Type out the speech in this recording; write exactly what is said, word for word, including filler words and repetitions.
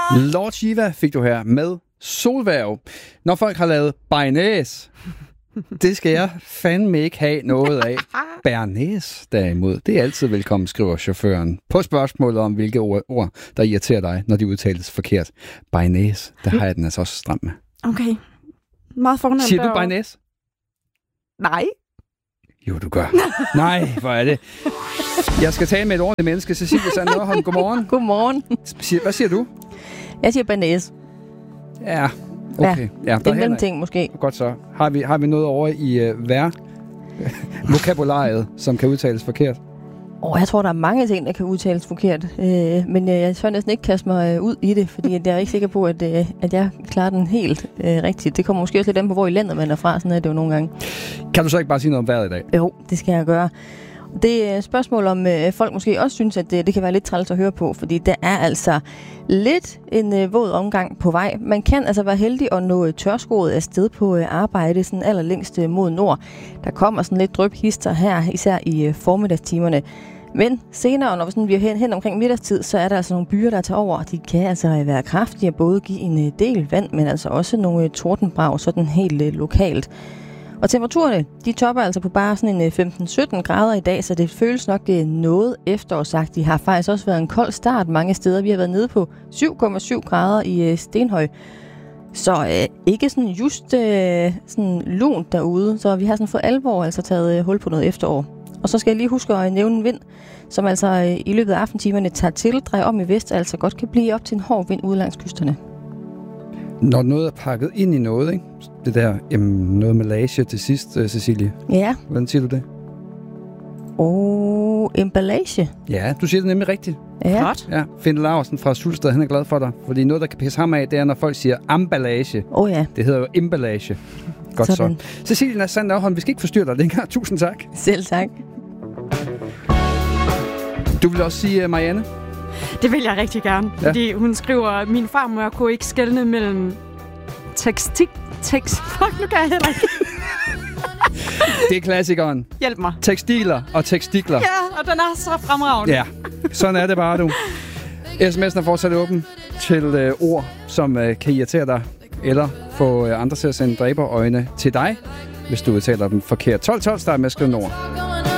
Lord Shiva fik du her med Solværv. Når folk har lavet bearnaise, det skal jeg fandme ikke have noget af. Bearnaise derimod, det er altid velkommen, skriver chaufføren. På spørgsmålet om, hvilke ord, ord der irriterer dig, når de udtales forkert. Bearnaise, der har jeg den altså også stram med. Okay. Meget fornemt. Siger du bearnaise? Nej. Jo, du gør. Nej, hvor er det. Jeg skal tale med et ordentligt menneske. Cecilie Sander Nørholm, godmorgen. Godmorgen. Hvad siger du? Jeg siger bearnaise. Ja, okay. Ja, ja, en mellemting måske. Godt så. Har vi, har vi noget over i uh, vær vokabulariet, som kan udtales forkert? Oh, jeg tror, der er mange ting, der kan udtales forkert. Øh, men øh, jeg tør næsten ikke kaste mig øh, ud i det, fordi jeg er ikke sikker på, at, øh, at jeg klarer den helt øh, rigtigt. Det kommer måske også lidt an på, hvor i landet man er fra. Sådan er det jo nogle gange. Kan du så ikke bare sige noget om vejret i dag? Jo, det skal jeg gøre. Det er et spørgsmål, om øh, folk måske også synes, at det, det kan være lidt træls at høre på, fordi der er altså lidt en øh, våd omgang på vej. Man kan altså være heldig at nå tørskoet afsted på øh, arbejde, sådan allerlængst øh, mod nord. Der kommer sådan lidt dryphister her, især i øh, formiddagstimerne. Men senere, når vi, sådan, vi er hen, hen omkring middagstid, så er der altså nogle byer, der tager over. De kan altså være kraftige og både give en øh, del vand, men altså også nogle øh, tordenbrag, sådan helt øh, lokalt. Og temperaturerne, de topper altså på bare sådan en femten sytten grader i dag, så det føles nok noget efterårsagtigt. Det har faktisk også været en kold start mange steder. Vi har været nede på syv komma syv grader i Stenhøj. Så øh, ikke sådan just øh, sådan lunt derude, så vi har sådan for alvor altså taget øh, hul på noget efterår. Og så skal jeg lige huske at nævne en vind, som altså øh, i løbet af aftentimerne tager til, drejer om i vest, altså godt kan blive op til en hård vind ude langs kysterne. Når noget er pakket ind i noget, ikke? Det der, jamen, noget emballage til sidst, uh, Cecilie. Ja. Hvordan siger du det? Åh, oh, emballage. Ja, du siger det nemlig rigtigt. Ja. Flot. Ja, Finn Laursen fra Sulsted, han er glad for dig. Fordi noget, der kan pisse ham af, det er, når folk siger emballage. Åh oh, ja. Det hedder jo emballage. Godt sådan. Så. Cecilie Sander Nørholm, vi skal ikke forstyrre dig længere. Tusind tak. Selv tak. Du vil også sige, uh, Marianne? Det vil jeg rigtig gerne, ja. Fordi hun skriver, min farmor kunne ikke skelne mellem tekstik... Tekst... Fuck, nu kan jeg heller ikke. Det er klassikeren. Hjælp mig. Tekstiler og tekstikler. Ja, og den er så fremragende. Ja, sådan er det bare, du. sms'en er fortsat åben til øh, ord, som øh, kan irritere dig, eller få øh, andre til at sende dræberøjne til dig, hvis du udtaler dem forkert. tolv tolv, start med at skrive ord.